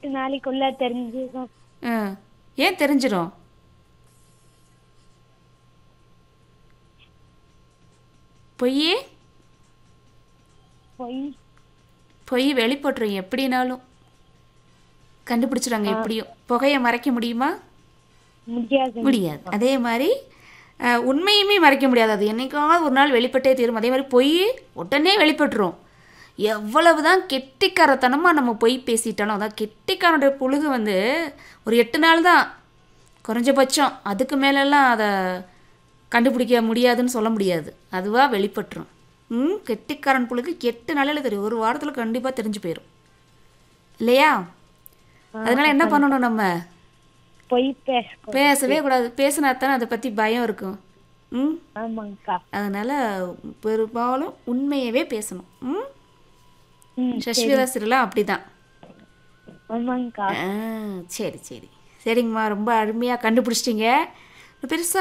நாளைக்குள்ள தெரிஞ்சிடும். ஆ ஏன் தெரிஞ்சிடும்? பொய் பொய் பொய் வெளிப்பட்டுரும் எப்படினாலும். கண்டுபிடிச்சிடுவாங்க ஆ, எப்படியும். புகையை மறைக்க முடியுமா? முடியாது. முடியாதுங்கக்கா. அதே மாதிரி உண்மையுமே மறைக்க முடியாது. அது என்னைக்காவது ஒரு நாள் வெளிப்பட்டே தீரும். அதே மாதிரி பொய் உடனே வெளிப்பட்டுரும். எவ்வளவு தான் கெட்டிக்காரத்தனமாக நம்ம பொய் பேசிட்டாலும், அதான் கெட்டிக்காரனுடைய புழுகு வந்து ஒரு 8 நாள் தான் குறைஞ்சபட்சம். அதுக்கு மேலெல்லாம் அதை கண்டுபிடிக்க முடியாதுன்னு சொல்ல முடியாது. அதுவாக வெளிப்பட்டுரும். கெட்டிக்காரன் புழுகு 8 நாளில் தெரியும். ஒரு வாரத்தில் கண்டிப்பாக தெரிஞ்சு போயிடும் இல்லையா? அதனால என்ன அக்கா, பண்ணணும் நம்ம? பொய் பேசக்கூடாது. பேசவே கூடாது. பேசினா தானே அதை பற்றி பயம் இருக்கும். ம் ஆமாங்கக்கா. அதனால் பெரும்பாலும் உண்மையவே பேசணும். சரி. சஷ்மிதா சிறலாம் அப்படி தான். ஆமாங்கக்கா. சரி சரி சரிங்கம்மா, ரொம்ப அருமையாக கண்டுபிடிச்சிட்டிங்க. பெருசாக